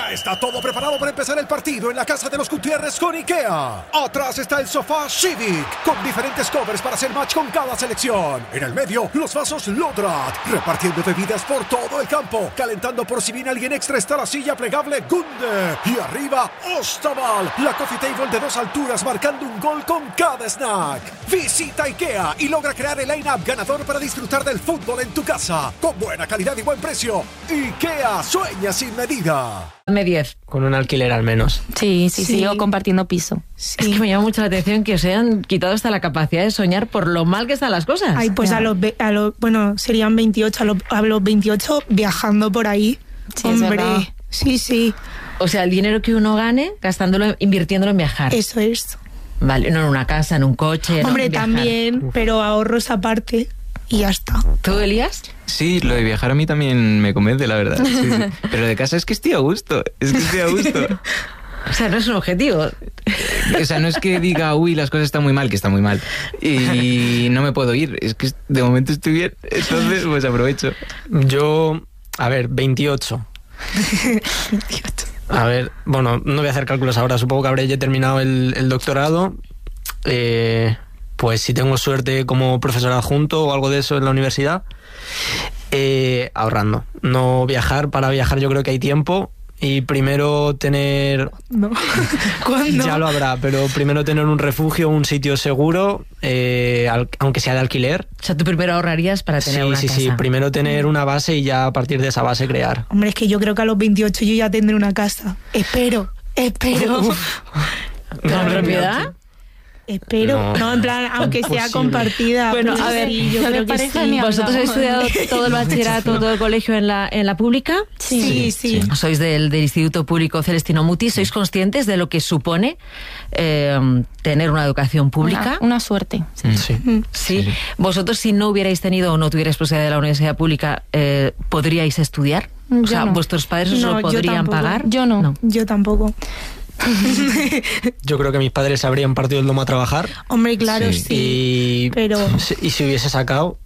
Ya está todo preparado para empezar el partido en la casa de los Gutiérrez con IKEA. Atrás está el sofá Civic, con diferentes covers para hacer match con cada selección. En el medio, los vasos Lodrat, repartiendo bebidas por todo el campo. Calentando por si viene alguien extra está la silla plegable Gunde. Y arriba, Ostaval, la coffee table de 2 alturas marcando un gol con cada snack. Visita IKEA y logra crear el line-up ganador para disfrutar del fútbol en tu casa. Con buena calidad y buen precio. IKEA, sueña sin medida. Dame 10. Con un alquiler al menos. Sí, sigo compartiendo piso. Sí. Es que me llama mucho la atención que os hayan quitado hasta la capacidad de soñar por lo mal que están las cosas. Ay, pues bueno, serían 28, a los 28 viajando por ahí. Sí, hombre. Sí. O sea, el dinero que uno gane, invirtiéndolo en viajar. Eso es. Vale, no en una casa, en un coche. Hombre, no, también, pero ahorros aparte y ya está. ¿Tú, Elías? Sí, lo de viajar a mí también me convence, la verdad. Sí. Pero de casa es que estoy a gusto. O sea, no es un objetivo. O sea, no es que diga, uy, las cosas están muy mal, que está muy mal. Y no me puedo ir. Es que de momento estoy bien. Entonces, pues aprovecho. Yo, 28. A ver, bueno, no voy a hacer cálculos ahora. Supongo que habré ya terminado el doctorado. Pues si tengo suerte como profesor adjunto o algo de eso en la universidad, ahorrando. No viajar, para viajar yo creo que hay tiempo. Y primero tener... No. ¿Cuándo? Ya lo habrá, pero primero tener un refugio, un sitio seguro, aunque sea de alquiler. O sea, tú primero ahorrarías para tener una casa. Sí, primero tener una base y ya a partir de esa base crear. Hombre, es que yo creo que a los 28 yo ya tendré una casa. Espero. ¿Con propiedad? Espero, no, en plan, aunque sea compartida. Bueno, a ver, sí, yo creo que sí. ¿Vosotros habéis estudiado todo el bachillerato, todo el colegio en la pública? Sí. Sois del Instituto Público Celestino Mutis. ¿Sois conscientes de lo que supone tener una educación pública? Una suerte. Sí. ¿Vosotros, si no hubierais tenido o no tuvierais posibilidad de la universidad pública, podríais estudiar? O sea, ¿vuestros padres os lo podrían pagar? Yo no. Yo tampoco. Yo creo que mis padres se habrían partido el lomo a trabajar. Hombre, claro, sí. Pero... Y si hubiese sacado...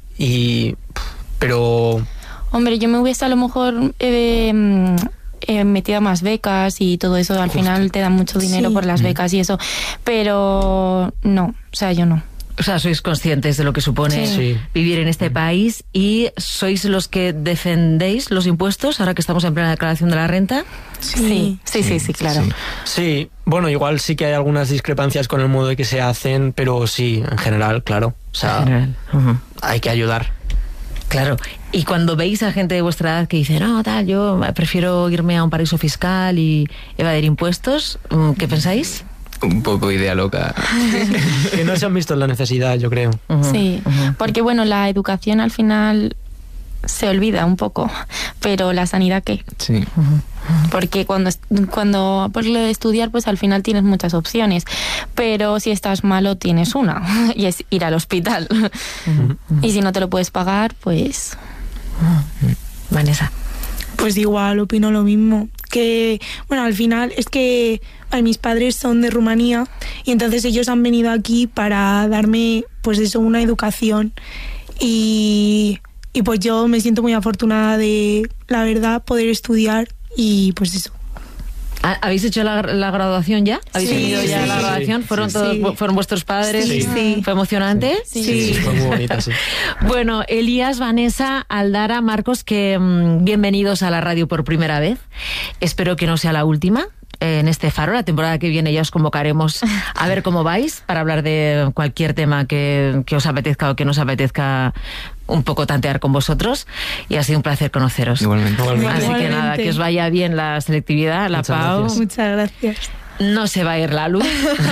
Pero... Hombre, yo me hubiese a lo mejor metido a más becas y todo eso. Al final te dan mucho dinero por las becas y eso. Pero no, o sea, yo no. O sea, sois conscientes de lo que supone vivir en este país y sois los que defendéis los impuestos ahora que estamos en plena declaración de la renta. Sí, claro. Sí, bueno, igual sí que hay algunas discrepancias con el modo de que se hacen, pero sí, en general, claro. O sea, hay que ayudar. Claro. Y cuando veis a gente de vuestra edad que dice, no, tal, yo prefiero irme a un paraíso fiscal y evadir impuestos, ¿qué pensáis? Un poco idea loca. Que no se han visto en la necesidad, yo creo. Sí, porque bueno, la educación al final se olvida un poco, pero la sanidad, ¿qué? Sí. Porque cuando por lo de estudiar, pues al final tienes muchas opciones, pero si estás malo tienes una, y es ir al hospital. Y si no te lo puedes pagar, pues... Vanessa. Pues igual, opino lo mismo. Que, bueno, al final es que mis padres son de Rumanía y entonces ellos han venido aquí para darme, pues eso, una educación. Y pues yo me siento muy afortunada de, la verdad, poder estudiar y pues eso. ¿Habéis hecho la graduación ya? ¿Habéis tenido ya la graduación? ¿Fueron vuestros padres? Sí. ¿Fue emocionante? Sí. Fue muy bonita, sí. Bueno, Elías, Vanessa, Aldara, Marcos, que bienvenidos a la radio por primera vez. Espero que no sea la última en este Faro. La temporada que viene ya os convocaremos a ver cómo vais para hablar de cualquier tema que os apetezca o que nos apetezca un poco tantear con vosotros, y ha sido un placer conoceros. Igualmente. Así que nada, que os vaya bien la selectividad, la PAU. Muchas gracias. No se va a ir la luz.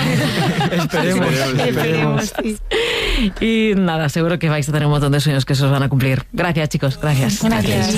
Esperemos. Y nada, seguro que vais a tener un montón de sueños que se os van a cumplir. Gracias, chicos. Gracias.